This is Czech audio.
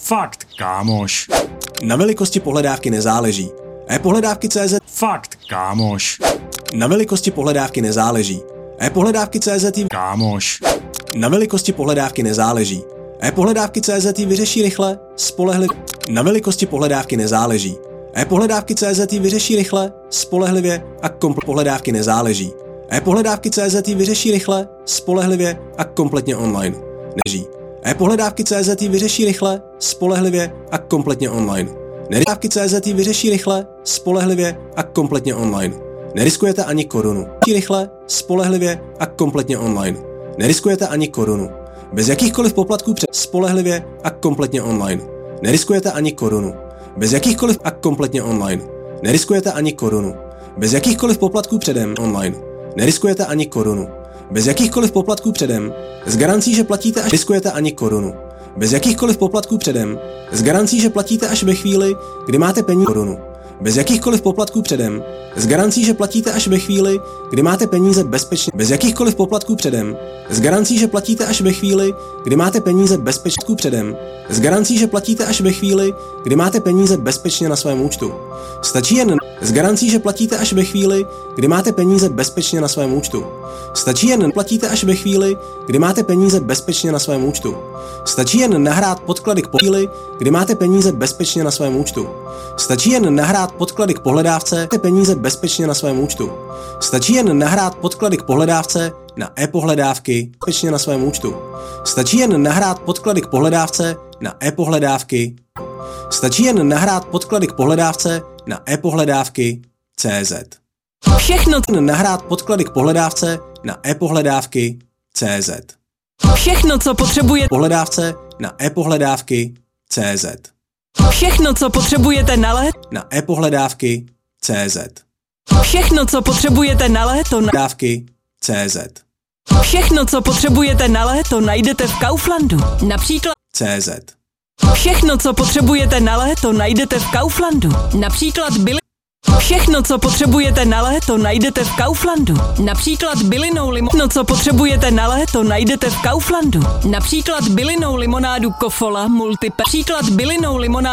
Fakt, kámoš. Na velikosti pohledávky nezáleží. ePohledávky.cz. Fakt, kámoš. Na velikosti pohledávky nezáleží. ePohledávky.cz. Kámoš. Na velikosti pohledávky nezáleží. ePohledávky.cz ji vyřeší rychle, spolehlivě. Na velikosti pohledávky nezáleží. ePohledávky.cz ji vyřeší rychle, spolehlivě a kompletně. Pohledávky nezáleží. ePohledávky.cz ji vyřeší rychle, spolehlivě a kompletně online. Neží. ePohledávky.cz ji vyřeší rychle, spolehlivě a kompletně online. Neriskujete.cz ji vyřeší rychle, spolehlivě a kompletně online. Neriskujete ani korunu. Rychle, spolehlivě a kompletně online. Neriskujete ani korunu. Bez jakýchkoliv poplatků spolehlivě a kompletně online. Neriskujete ani korunu. Bez jakýchkoliv a kompletně online. Neriskujete ani korunu. Bez jakýchkoliv poplatků předem online. Neriskujete ani korunu. Bez jakýchkoliv poplatků předem. S garancí, že platíte až riskujete ani korunu. Bez jakýchkoliv poplatků předem. S garancí, že platíte až ve chvíli, kdy máte peníze korunu. Bez jakýchkoliv poplatků předem. S garancí, že platíte až ve chvíli, kdy máte peníze bezpečně. Bez jakýchkoliv poplatků předem. S garancí, že platíte až ve chvíli, kdy máte peníze bezpečně předem. S garancí, že platíte až ve chvíli, kdy máte peníze bezpečně na svém účtu. Stačí jen s garancí, že platíte až ve chvíli, kdy máte peníze bezpečně na svém účtu. Stačí jen platíte až ve chvíli, kdy máte peníze bezpečně na svém účtu. Stačí jen nahrát podklady k chvíli, kdy máte peníze bezpečně na svém účtu. Stačí jen nahrát podklady k pohledávce, máte peníze bezpečně na svém účtu. Stačí jen nahrát podklady k pohledávce na ePohledávky bezpečně na svém účtu. Stačí jen nahrát podklady k pohledávce na ePohledávky. Stačí jen nahrát podklady k pohledávce na ePohledávky.cz. Všechno nahrát podklady k pohledávce na ePohledávky.cz. Všechno, co potřebujete Pohledávce na ePohledávky.cz. Všechno, co potřebujete na léto Na ePohledávky.cz. Všechno, co potřebujete na léto Dávky.cz. Všechno, co potřebujete na léto najdete v Kauflandu. Například CZ. Všechno, co potřebujete na léto najdete v Kauflandu. Například Všechno, co potřebujete na léto najdete v Kauflandu. Například bylinnou limonádu. Co potřebujete na léto najdete v Kauflandu. Například bylinnou limonádu Kofola Multipe. Například bylinnou limonádu